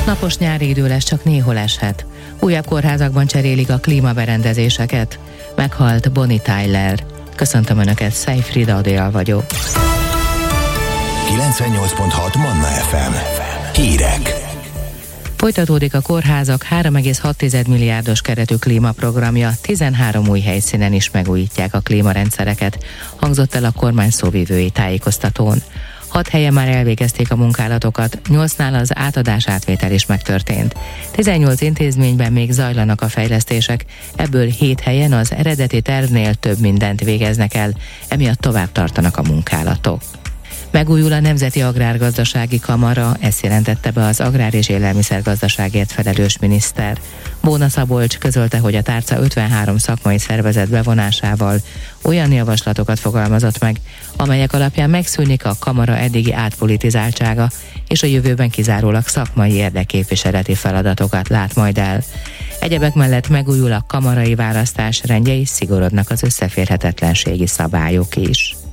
Napos nyári idő lesz, csak néhol eshet. Újabb kórházakban cserélik a klímaberendezéseket. Meghalt Bonnie Tyler. Köszöntöm Önöket, Szejfrida Adél vagyok. 98.6 Manna FM. Hírek. Folytatódik a kórházak 3,6 milliárdos keretű klímaprogramja, 13 új helyszínen is megújítják a klímarendszereket, hangzott el a kormány szóvivői tájékoztatón. 6 helyen már elvégezték a munkálatokat, 8-nál az átadás-átvétel is megtörtént. 18 intézményben még zajlanak a fejlesztések, ebből 7 helyen az eredeti tervnél több mindent végeznek el, emiatt tovább tartanak a munkálatok. Megújul a Nemzeti Agrárgazdasági Kamara, ezt jelentette be az Agrár- és Élelmiszergazdaságért felelős miniszter. Bóna Szabolcs közölte, hogy a tárca 53 szakmai szervezet bevonásával olyan javaslatokat fogalmazott meg, amelyek alapján megszűnik a kamara eddigi átpolitizáltsága, és a jövőben kizárólag szakmai érdekképviseleti feladatokat lát majd el. Egyebek mellett megújul a kamarai választás rendje, és szigorodnak az összeférhetetlenségi szabályok is.